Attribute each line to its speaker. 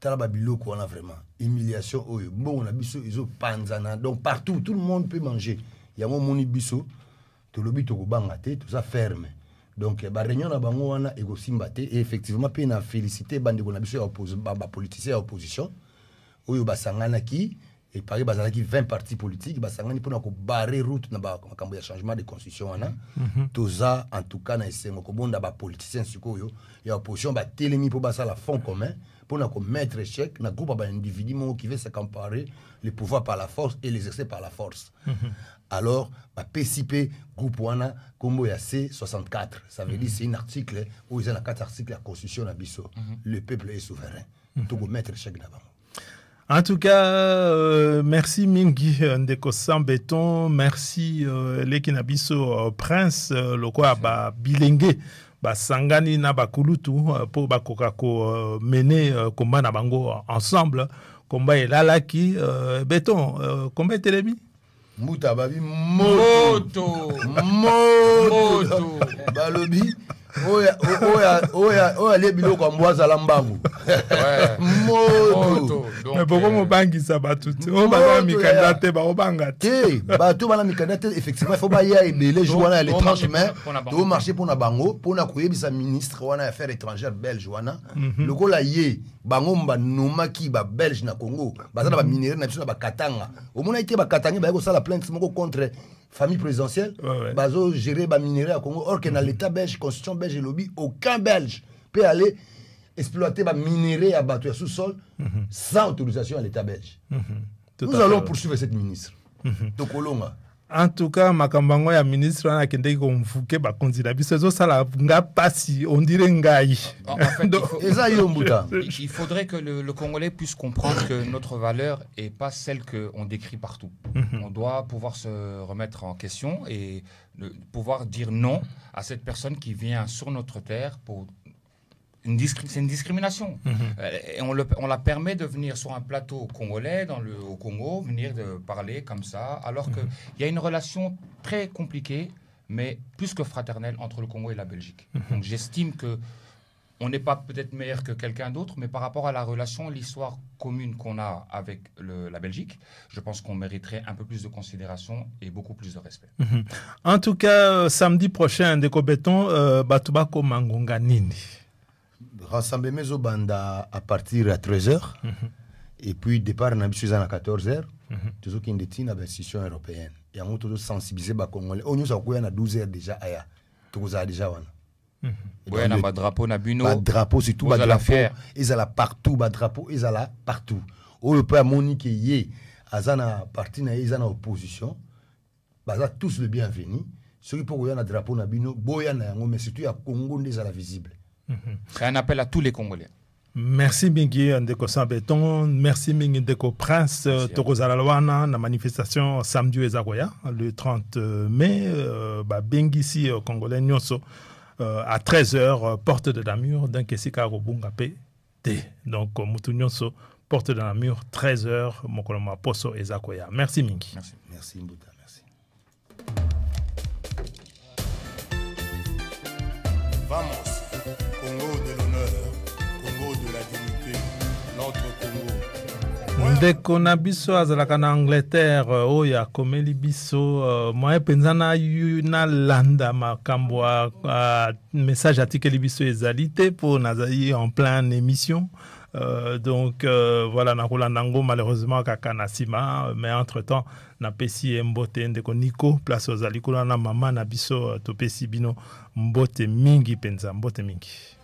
Speaker 1: Talababilo qu'on a vraiment humiliation bon on a biso ils ont panzana donc partout tout le monde peut manger il y a mon moni biso to lobi to bangate tout ça ferme donc ba réunion na bango wana ego simbate et effectivement pe na féliciter bande ko na biso ya politicien opposition oyo basangana ki et Paris bazalaki 20 partis politiques basangani pour na ko barrer route na ba kambo ya changement de constitution wana toza en tout cas na esengo ko bonda ba politicien sikoyo ya opposition ba telemi pour basa la fond commun pour na mettre échec na groupe ba individu qui veut s'accaparer le pouvoir par la force et l'exercer par la force. Alors ba PCP groupe wana kombo ya C64 ça veut dire c'est un article où ils ont 4 articles la constitution na biso le peuple est souverain to go mettre échec na bango.
Speaker 2: En tout cas, merci Mingi Ndeko Sambeton, merci Lekina Biso Prince, le quoi ba bilenge. Ba sangani na bakulutu pour bakoka ko mener combat na bango ensemble combat elalaki béton combat telemi
Speaker 1: muta babi moto balobi oya le biloko mbwaza la mbangu moto
Speaker 2: mais pourquoi mo bangi ça batuti on ba mi kandate ba obanga
Speaker 1: te ba to bana mi kandate effectivement il faut ba ya ebele joana à l'étranger mais to marcher pour na bango pour na koyebisa ministre wana affaires étrangères belge wana lokola ye bango mba nomaki ba belge na Congo bazana ba minéraux na biso ba katanga au mona été ba katanga ba ko sala plainte moko contre famille présidentielle bazo gérer ba minéraux à Congo or que dans l'état belge constitution belge et lobby aucun belge peut aller exploiter ba minéraux à bateau sous-sol sans autorisation à l'état belge. Nous allons poursuivre cette ministre. Donc olonga
Speaker 2: en tout cas makambango ya ministre na kende ko mfuke ba konzila biso zo sala nga pasi on dirait ngai.
Speaker 3: En fait, il faudrait que le Congolais puisse comprendre que notre valeur est pas celle que on décrit partout. On doit pouvoir se remettre en question et pouvoir dire non à cette personne qui vient sur notre terre pour c'est une discrimination. Et on la permet de venir sur un plateau congolais, au Congo, venir de parler comme ça, alors qu'il y a une relation très compliquée, mais plus que fraternelle entre le Congo et la Belgique. Donc j'estime qu'on n'est pas peut-être meilleur que quelqu'un d'autre, mais par rapport à la relation, l'histoire commune qu'on a avec la Belgique, je pense qu'on mériterait un peu plus de considération et beaucoup plus de respect.
Speaker 2: En tout cas, samedi prochain, Ndeko Béton, Batubako Mangonga Nini.
Speaker 1: Rassemblement au banda à partir de 13h et puis départ na biso à 14h tous qui ndeti na institution européenne et on doit sensibiliser ba congolais on nous a koya na 12h déjà aya toza déjà wana
Speaker 3: ouais na ba drapeau na bino
Speaker 1: ba drapeau surtout ba drapeau ils alla partout ba drapeau ils alla partout o le peut monique yé azana parti na ils na opposition baza tous le bienvenu ceux qui pour koya na drapeau na bino boya na yango mais surtout ya Congo ndeza visible.
Speaker 3: C'est un appel à tous les Congolais.
Speaker 2: Merci Mingi Ndeko Sambeton, merci Mingi Ndeko Prince, Tokozalalwana, la manifestation samedi Ezagoya, le 30 mai, Bengi ici Congolais Nyonso, à 13h, porte de Namur, d'un Kessika Robungape T. Donc, Moutou Nyonso, porte de Namur, 13h, Mokoloma Poso Ezagoya. Merci Mingi.
Speaker 1: Merci. Merci Mbouta, merci. Vamos. Congo de l'honneur, Congo de la dignité, notre Congo.
Speaker 2: Ndeko na biso azalaka na Angleterre oya komeli biso moye penzana na landa makambo message atikeli biso ezali te po nazali en pleine émission. Donc voilà na Rolandango malheureusement kaka na sima mais entre-temps na pesi mbote ndeko Nico place aux alikula na mama na biso to pesi bino mbote mingi penza mbote mingi.